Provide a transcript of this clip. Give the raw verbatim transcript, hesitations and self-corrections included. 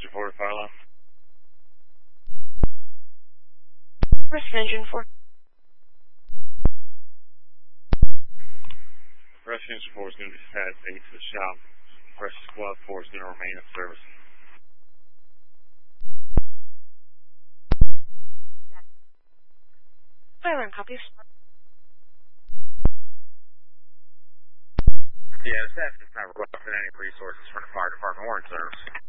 engine four to fire line. Rescue engine four. Rescue engine four is going to be fast eight to the shop. Rescue squad four is going to remain in service. Fire line copies. Yeah, the staff is not requesting any resources from the fire department or in service.